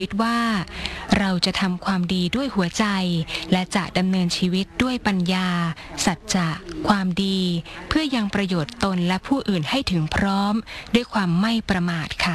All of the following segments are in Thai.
คิดว่าเราจะทำความดีด้วยหัวใจและจะดำเนินชีวิตด้วยปัญญาสัจจะความดีเพื่อยังประโยชน์ตนและผู้อื่นให้ถึงพร้อมด้วยความไม่ประมาทค่ะ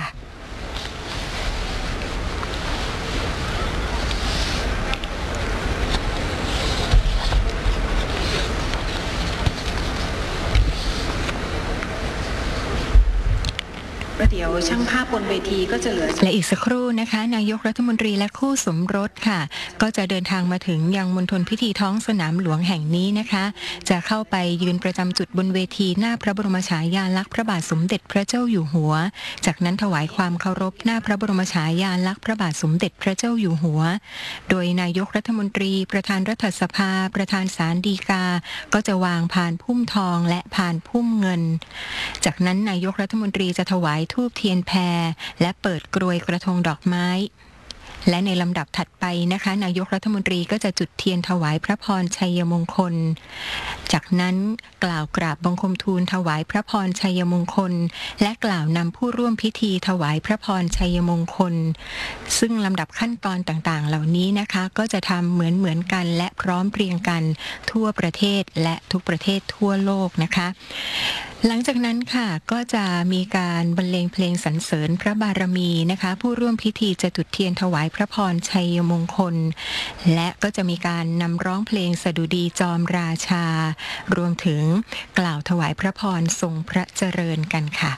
เดี๋ยวช่างภาพบนเวทีก็จะเหลือและอีกสักครู่นะคะนายกรัฐมนตรีและคู่สมรสค่ะก็จะเดินทางมาถึงยังมณฑลพิธีท้องสนามหลวงแห่งนี้นะคะจะเข้าไปยืนประจำจุดบนเวทีหน้าพระบรมฉายาลักษณ์พระบาทสมเด็จพระเจ้าอยู่หัวจากนั้นถวายความเคารพหน้าพระบรมฉายาลักษณ์พระบาทสมเด็จพระเจ้าอยู่หัวโดยนายกรัฐมนตรีประธานรัฐสภาประธานศาลฎีกาก็จะวางพานพุ่มทองและพานพุ่มเงินจากนั้นนายกรัฐมนตรีจะถวายธูปเทียนแพและเปิดกรวยกระทงดอกไม้และในลำดับถัดไปนะคะนายกรัฐมนตรีก็จะจุดเทียนถวายพระพรชัยมงคลจากนั้นกล่าวกราบบังคมทูลถวายพระพรชัยมงคลและกล่าวนำผู้ร่วมพิธีถวายพระพรชัยมงคลซึ่งลำดับขั้นตอนต่างๆเหล่านี้นะคะก็จะทำเหมือนกันและพร้อมเพรียงกันทั่วประเทศและทุกประเทศทั่วโลกนะคะหลังจากนั้นค่ะก็จะมีการบรรเลงเพลงสรรเสริญพระบารมีนะคะผู้ร่วมพิธีจะจุดเทียนถวายพระพรชัยมงคลและก็จะมีการนำร้องเพลงสดุดีจอมราชารวมถึงกล่าวถวายพระพรทรงพระเจริญกันค่ะ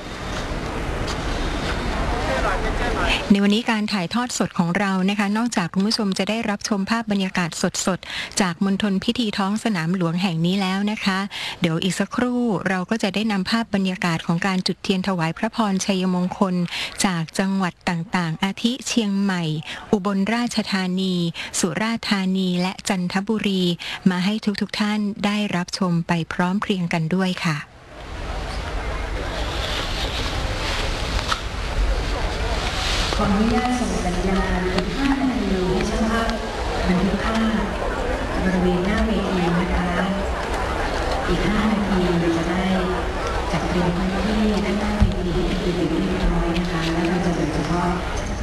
ในวันนี้การถ่ายทอดสดของเรานะคะนอกจากคุณผู้ชมจะได้รับชมภาพบรรยากาศสดๆจากมณฑลพิธีท้องสนามหลวงแห่งนี้แล้วนะคะเดี๋ยวอีกสักครู่เราก็จะได้นำภาพบรรยากาศของการจุดเทียนถวายพระพรชัยมงคลจากจังหวัดต่างๆอาทิเชียงใหม่อุบลราชธานีสุราษฎร์ธานีและจันทบุรีมาให้ทุกท่านได้รับชมไปพร้อมเพรียงกันด้วยค่ะขออนุญาตส่งสัญญาณอีก5 นาทีให้ช่างภาพบันทึกภาพบริเวณหน้าเวทีนะคะอีก5 นาทีจะได้จัดเตรียมพื้นที่ด้านหน้าเวทีให้เป็นที่เรียบร้อยนะคะแล้วเราจะโดยเฉพาะ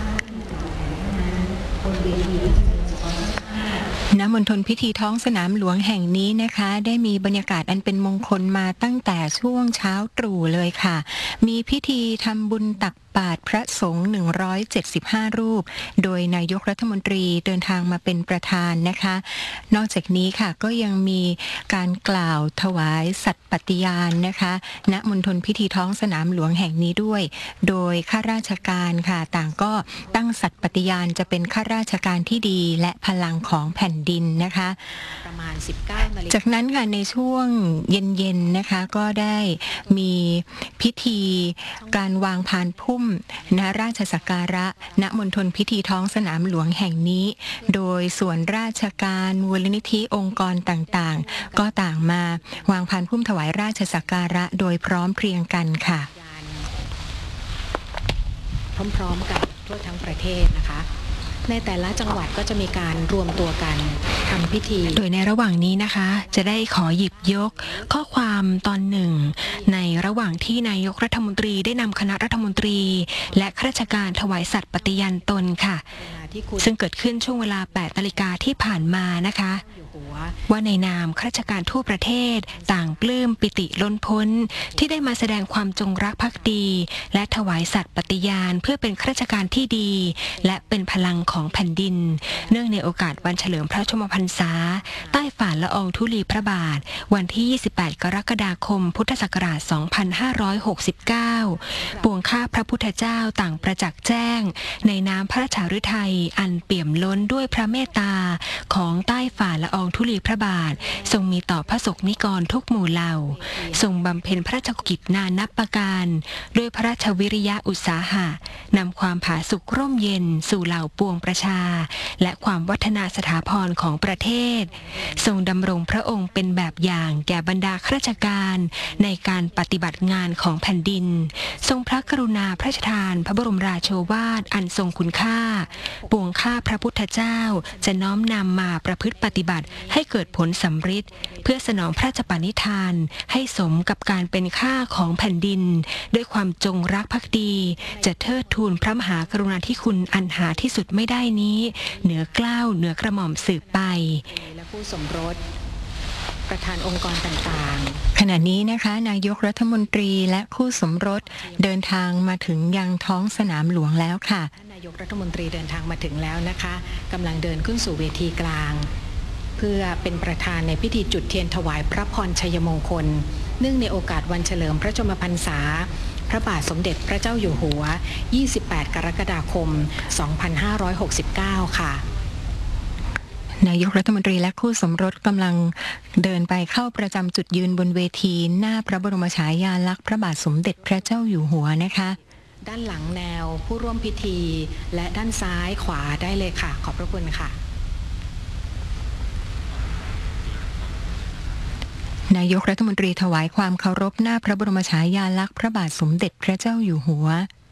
บนเวทีณมณฑลพิธีท้องสนามหลวงแห่งนี้นะคะได้มีบรรยากาศอันเป็นมงคลมาตั้งแต่ช่วงเช้าตรู่เลยค่ะมีพิธีทำบุญตักบาตรพระสงฆ์175รูปโดยนายกรัฐมนตรีเดินทางมาเป็นประธานนะคะนอกจากนี้ค่ะก็ยังมีการกล่าวถวายสัตย์ปฏิญาณนะคะณมณฑลพิธีท้องสนามหลวงแห่งนี้ด้วยโดยข้าราชการค่ะต่างก็ตั้งสัตย์ปฏิญาณจะเป็นข้าราชการที่ดีและพลังของแผ่นดินนะคะประมาณ 19 นาฬิกาจากนั้นค่ะในช่วงเย็นๆนะคะก็ได้มีพิธีการวางพานพุ่มณราชสักการะณมณฑลพิธีท้องสนามหลวงแห่งนี้โดยส่วนราชการมูลนิธิองค์กรต่างๆก็ต่างมาวางพานพุ่มถวายราชสักการะโดยพร้อมเพรียงกันค่ะพร้อมๆกันทั่วทั้งประเทศนะคะในแต่ละจังหวัดก็จะมีการรวมตัวกันทำพิธีโดยในระหว่างนี้นะคะจะได้ขอหยิบยกข้อความตอนหนึ่งในระหว่างที่นายกรัฐมนตรีได้นำคณะรัฐมนตรีและข้าราชการถวายสัตย์ปฏิญาณตนค่ะซึ่งเกิดขึ้นช่วงเวลา 8 นาฬิกาที่ผ่านมานะคะว่าในนามข้าราชการทั่วประเทศต่างปลื้มปิติล้นพ้นที่ได้มาแสดงความจงรักภักดีและถวายสัตย์ปฏิญาณเพื่อเป็นข้าราชการที่ดีและเป็นพลังของแผ่นดินเนื่องในโอกาสวันเฉลิมพระชนมพรรษาใต้ฝ่าละอองธุลีพระบาทวันที่ 28 กรกฎาคม พุทธศักราช 2569 ปวงข้าพระพุทธเจ้าต่างประจักษ์แจ้งในน้ำพระราชฤทัยอันเปี่ยมล้นด้วยพระเมตตาของใต้ฝ่าละอองธุลีพระบาททรงมีต่อพระสงฆ์นิกรทุกหมู่เหล่าทรงบำเพ็ญพระราชกิจนานับประการด้วยพระราชวิริยะอุตสาหะนำความผาสุกร่มเย็นสู่เหล่าปวงประชาและความวัฒนาสถาพรของประเทศทรงดำรงพระองค์เป็นแบบอย่างแก่บรรดาข้าราชการในการปฏิบัติงานของแผ่นดินทรงพระกรุณาพระราชทานพระบรมราโชวาทอันทรงคุณค่าปวงข้าพระพุทธเจ้าจะน้อมนำมาประพฤติปฏิบัติให้เกิดผลสำฤทธิ์เพื่อสนองพระราชปณิธานให้สมกับการเป็นข้าของแผ่นดินด้วยความจงรักภักดีจะเทิดทูนพระมหากรุณาธิคุณอันหาที่สุดไม่ได้นี้เหนือเกล้าเหนือกระหม่อมสืบไปและผู้สมรสประธานองค์กรต่างๆขณะนี้นะคะนายกรัฐมนตรีและคู่สมรสเดินทางมาถึงยังท้องสนามหลวงแล้วค่ะนายกรัฐมนตรีเดินทางมาถึงแล้วนะคะกำลังเดินขึ้นสู่เวทีกลางเพื่อเป็นประธานในพิธีจุดเทียนถวายพระพรชัยมงคลเนื่องในโอกาสวันเฉลิมพระชนมพรรษาพระบาทสมเด็จพระเจ้าอยู่หัว28 กรกฎาคม 2569 ค่ะนายกรัฐมนตรีและคู่สมรสกำลังเดินไปเข้าประจำจุดยืนบนเวทีหน้าพระบรมฉายาลักษณ์พระบาทสมเด็จพระเจ้าอยู่หัวนะคะด้านหลังแนวผู้ร่วมพิธีและด้านซ้ายขวาได้เลยค่ะขอบพระคุณค่ะนายกรัฐมนตรีถวายความเคารพหน้าพระบรมฉายาลักษณ์พระบาทสมเด็จพระเจ้าอยู่หัว